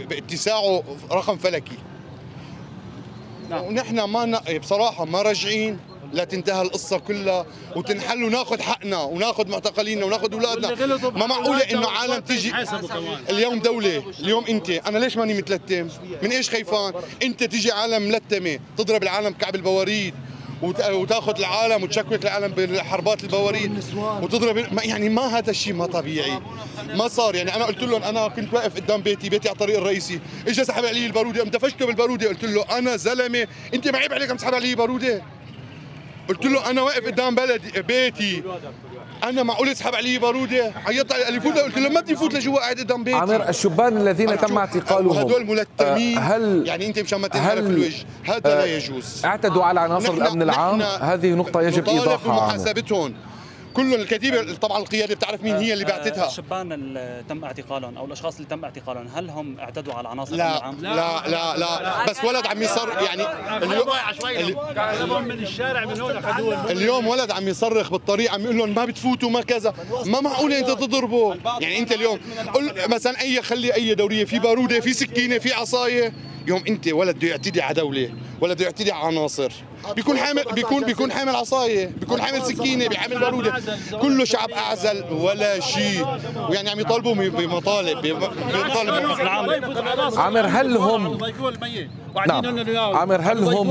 باتساعه رقم فلكي. ونحن ما بصراحه ما راجعين لا تنتهي القصه كلها وتنحل وناخذ حقنا وناخذ معتقلينا وناخذ اولادنا. ما معقوله انه عالم تيجي اليوم دوله، اليوم انت، انا ليش ماني متلتم؟ من ايش خيفان؟ انت تيجي عالم ملتمه تضرب العالم كعب البواريد وتاخذ العالم وتشكك العالم بحربات البواريد وتضرب، يعني ما هذا الشيء ما طبيعي، ما صار. يعني انا قلت لهم، انا كنت واقف قدام بيتي على الطريق الرئيسي، اجى سحب علي الباروده، قام دفشته بالباروده، قلت له انا زلمه، انت ما عيب عليك عم تسحب علي باروده؟ قلت له انا واقف قدام بيتي، انا معقول اسحب علي باروده؟ عيطت علي، قال لي فوت، قلت له ما بدي فوت لجوا، قاعد قدام بيتي. عامر، الشبان الذين تم اعتقالهم هدول ملتمين، يعني انت مشان ما تنحرف في الوجه، هذا لا يجوز. اعتدوا على عناصر الامن العام، هذه نقطه يجب ايضاحها. محاسبتهم كلهم. الكتيبه طبعا القياده بتعرف مين هي اللي بعتتها. الشبان اللي تم اعتقالهم او الاشخاص اللي تم اعتقالهم، هل هم اعتدوا على عناصر لا الامن العام؟ لا لا لا، بس ولد عم يصر، يعني من الشارع من هون اليوم ولد عم يصرخ بالطريق، عم يقول لهم ما بتفوتوا ما كذا. ما معقوله انت تضربه. يعني انت اليوم قل مثلا خلي اي دوريه في باروده، في سكينه، في عصايه. يوم انت ولد بده يعتدي على دوله، ولد بده يعتدي على عناصر، بيكون حامل عصايه، بيكون حامل سكينه، بيحمل باروده، كله شعب اعزل ولا شيء. ويعني عم يطالبوا بمطالب عامر، هل هم عامر هل هم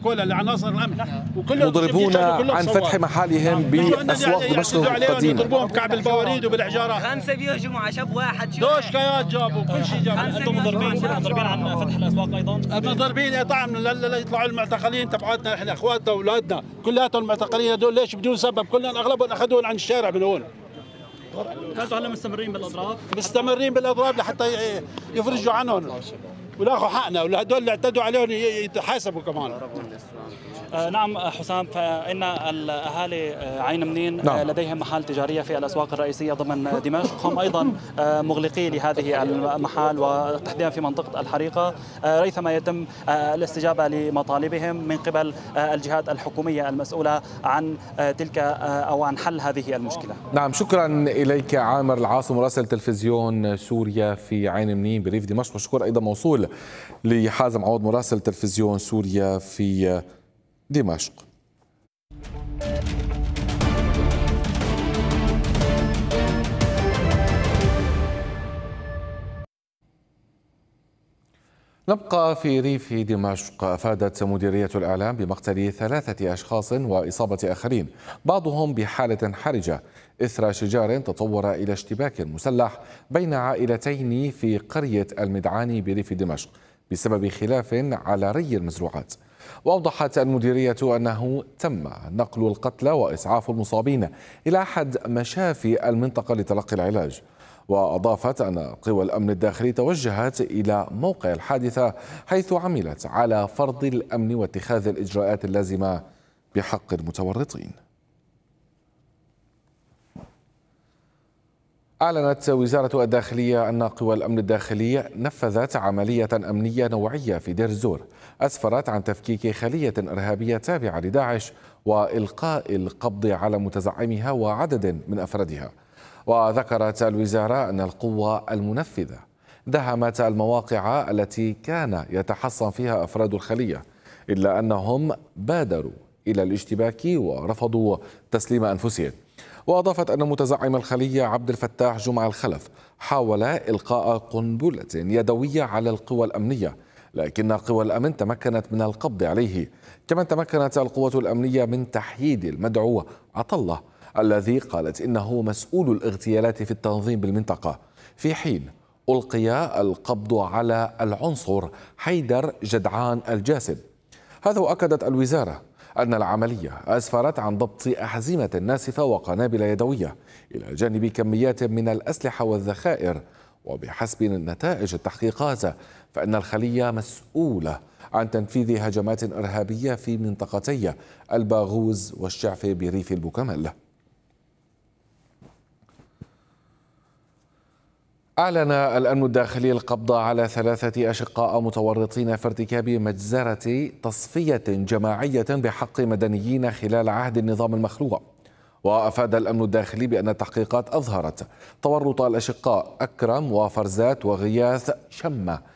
مضربون عن فتح محالهم باسواق دمشق القديمه؟ يضربوهم بكعب البواريد وبالحجاره. 5 بيهجموا على شاب واحد، دوش كيات جابوا كل شيء جابوا. انتم مضربين عن فتح الاسواق ايضا؟ مضربين طبعا. لا يطلعوا المعتقلين تبعاتنا احنا اخواتنا واولادنا كلياتهم المعتقلين هذول. ليش؟ بدون سبب. كلهم اغلبهم اخذوهم عن الشارع من هون. كانوا هلا مستمرين بالاضراب؟ مستمرين بالاضراب لحتى يفرجوا عنهم وياخذوا حقنا، وهدول اللي اعتدوا عليهم يتحاسبوا كمان. نعم حسام، فإن الأهالي عين منين لديهم محال تجارية في الأسواق الرئيسية ضمن دمشق، هم أيضا مغلقي لهذه المحال وتحديدا في منطقة الحريقة، ريثما يتم الاستجابة لمطالبهم من قبل الجهات الحكومية المسؤولة عن تلك أو عن حل هذه المشكلة. نعم، شكرا إليك عامر العاصم، مراسل تلفزيون سوريا في عين منين بريف دمشق، وشكر أيضا موصول لحازم عوض مراسل تلفزيون سوريا في دمشق. نبقى في ريف دمشق. أفادت مديرية الإعلام بمقتل 3 أشخاص وإصابة آخرين، بعضهم بحالة حرجة، إثر شجار تطور إلى اشتباك مسلح بين عائلتين في قرية المدعاني بريف دمشق بسبب خلاف على ري المزروعات. وأوضحت المديرية أنه تم نقل القتلى وإسعاف المصابين إلى أحد مشافي المنطقة لتلقي العلاج. وأضافت أن قوى الأمن الداخلي توجهت إلى موقع الحادثة، حيث عملت على فرض الأمن واتخاذ الإجراءات اللازمة بحق المتورطين. أعلنت وزارة الداخلية أن قوى الأمن الداخلي نفذت عملية أمنية نوعية في دير الزور أسفرت عن تفكيك خلية إرهابية تابعة لداعش وإلقاء القبض على متزعمها وعدد من أفرادها. وذكرت الوزارة أن القوة المنفذة دهمت المواقع التي كان يتحصن فيها أفراد الخلية، إلا أنهم بادروا إلى الاشتباك ورفضوا تسليم أنفسهم. وأضافت أن متزعم الخلية عبد الفتاح جمعة الخلف حاول إلقاء قنبلة يدوية على القوى الأمنية، لكن قوى الأمن تمكنت من القبض عليه. كما تمكنت القوة الأمنية من تحييد المدعو عطلة الذي قالت إنه مسؤول الاغتيالات في التنظيم بالمنطقة، في حين ألقي القبض على العنصر حيدر جدعان الجاسم. هذا وأكدت الوزارة أن العملية أسفرت عن ضبط أحزمة ناسفة وقنابل يدوية إلى جانب كميات من الأسلحة والذخائر. وبحسب نتائج التحقيقات فإن الخلية مسؤولة عن تنفيذ هجمات إرهابية في منطقتي الباغوز والشعف بريف البوكمل. أعلن الأمن الداخلي القبض على 3 أشقاء متورطين في ارتكاب مجزرة تصفية جماعية بحق مدنيين خلال عهد النظام المخلوع. وأفاد الأمن الداخلي بأن التحقيقات أظهرت تورط الأشقاء أكرم وفرزات وغياث شمة